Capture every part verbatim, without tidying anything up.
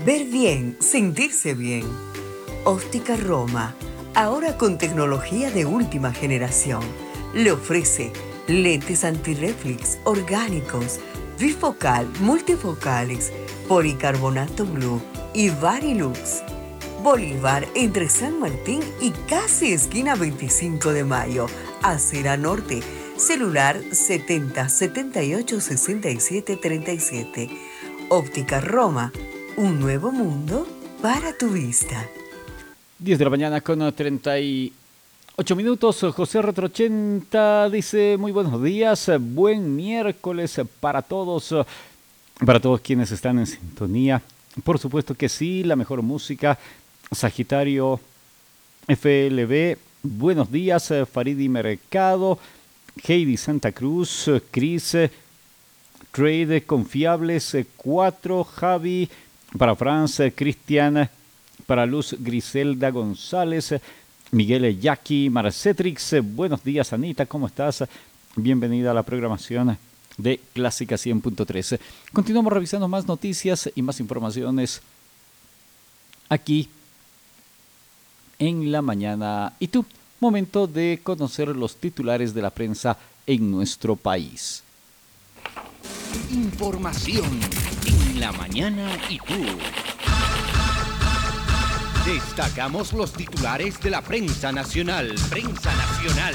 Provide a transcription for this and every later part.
Ver bien, sentirse bien. Óptica Roma, ahora con tecnología de última generación. Le ofrece lentes antirreflex orgánicos, bifocal, multifocales, policarbonato blue y Varilux. Bolívar entre San Martín y casi esquina veinticinco de mayo, Acera Norte. Celular setenta setenta y ocho sesenta y siete treinta y siete. Óptica Roma, un nuevo mundo para tu vista. diez de la mañana con treinta y ocho minutos. José Retrochenta dice: muy buenos días, buen miércoles para todos, para todos quienes están en sintonía. Por supuesto que sí, la mejor música. Sagitario F L B, buenos días. Faridi Mercado, Heidi Santa Cruz, Cris, Trade Confiables cuatro, Javi, para Franz, Cristian, para Luz Griselda González, Miguel Yaqui, Marcetrix, buenos días Anita, ¿cómo estás? Bienvenida a la programación de Clásica cien punto tres. Continuamos revisando más noticias y más informaciones aquí en la mañana. ¿Y tú? Momento de conocer los titulares de la prensa en nuestro país. Información en la mañana y tú. Destacamos los titulares de la prensa nacional. Prensa nacional.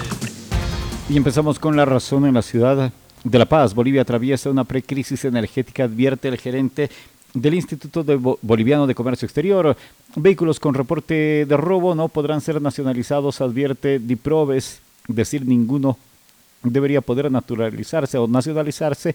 Y empezamos con La Razón. En la ciudad de La Paz, Bolivia atraviesa una precrisis energética, advierte el gerente del Instituto de Bo- Boliviano de Comercio Exterior. Vehículos con reporte de robo no podrán ser nacionalizados, advierte Diprobes. Decir ninguno debería poder naturalizarse o nacionalizarse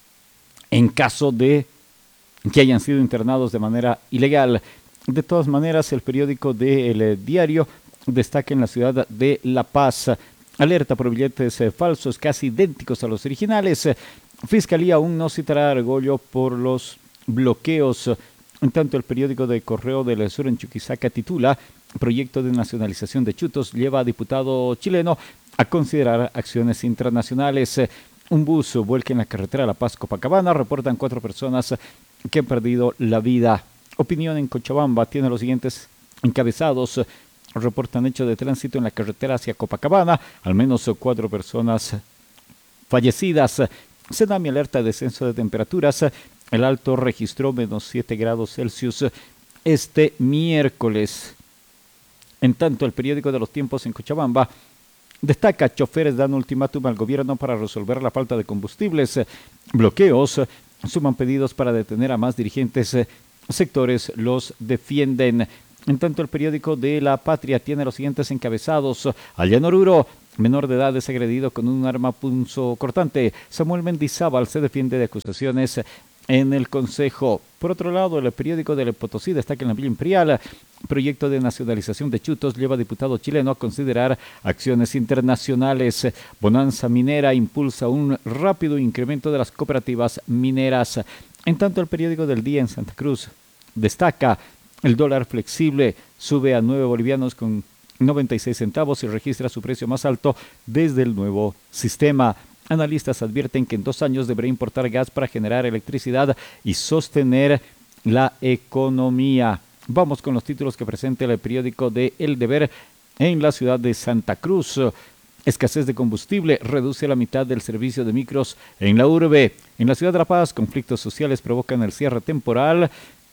en caso de que hayan sido internados de manera ilegal. De todas maneras, el periódico de El Diario destaca en la ciudad de La Paz: alerta por billetes eh, falsos casi idénticos a los originales. Fiscalía aún no citará a Argollo por los bloqueos. En tanto, el periódico de Correo del Sur en Chuquisaca titula: proyecto de nacionalización de chutos lleva a diputado chileno a considerar acciones internacionales. Un bus vuelca en la carretera La Paz-Copacabana. Reportan cuatro personas que han perdido la vida. Opinión en Cochabamba tiene los siguientes encabezados: reportan hecho de tránsito en la carretera hacia Copacabana, al menos cuatro personas fallecidas. Senami alerta de descenso de temperaturas. El Alto registró menos siete grados Celsius este miércoles. En tanto, el periódico de los Tiempos en Cochabamba destaca: choferes dan ultimátum al gobierno para resolver la falta de combustibles. Bloqueos suman pedidos para detener a más dirigentes. Sectores los defienden. En tanto, el periódico de La Patria tiene los siguientes encabezados: allá en Oruro, menor de edad es agredido con un arma punzocortante. Samuel Mendizábal se defiende de acusaciones en el Consejo. Por otro lado, el periódico del Potosí destaca en la Villa Imperial: proyecto de nacionalización de chutos lleva a diputado chileno a considerar acciones internacionales. Bonanza minera impulsa un rápido incremento de las cooperativas mineras. En tanto, el periódico del Día en Santa Cruz destaca: el dólar flexible sube a nueve bolivianos con noventa y seis centavos y registra su precio más alto desde el nuevo sistema. Analistas advierten que en dos años deberá importar gas para generar electricidad y sostener la economía. Vamos con los títulos que presenta el periódico de El Deber en la ciudad de Santa Cruz. Escasez de combustible reduce a la mitad del servicio de micros en la urbe. En la ciudad de La Paz, conflictos sociales provocan el cierre temporal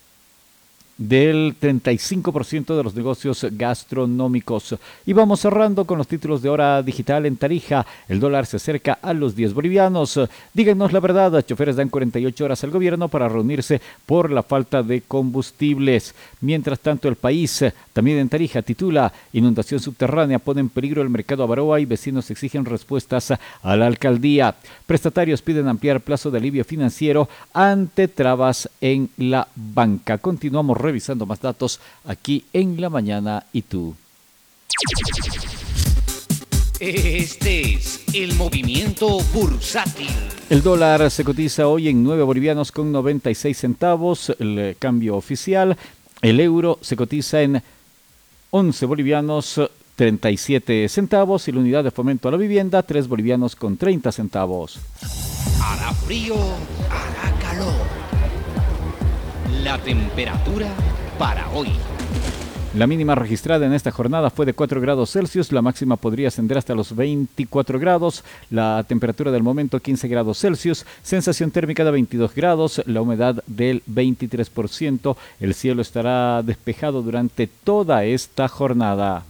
del treinta y cinco por ciento de los negocios gastronómicos. Y vamos cerrando con los títulos de Hora Digital en Tarija. El dólar se acerca a los diez bolivianos. Díganos la verdad: choferes dan cuarenta y ocho horas al gobierno para reunirse por la falta de combustibles. Mientras tanto, El País, también en Tarija, titula: inundación subterránea pone en peligro el mercado Abaroa y vecinos exigen respuestas a la alcaldía. Prestatarios piden ampliar plazo de alivio financiero ante trabas en la banca. Continuamos revisando más datos aquí en La Mañana y tú. Este es el movimiento bursátil. El dólar se cotiza hoy en nueve bolivianos con noventa y seis centavos, el cambio oficial. El euro se cotiza en once bolivianos treinta y siete centavos y la unidad de fomento a la vivienda tres bolivianos con treinta centavos. Hará frío, hará calor. La temperatura para hoy. La mínima registrada en esta jornada fue de cuatro grados Celsius, la máxima podría ascender hasta los veinticuatro grados, la temperatura del momento quince grados Celsius, sensación térmica de veintidós grados, la humedad del veintitrés por ciento, el cielo estará despejado durante toda esta jornada.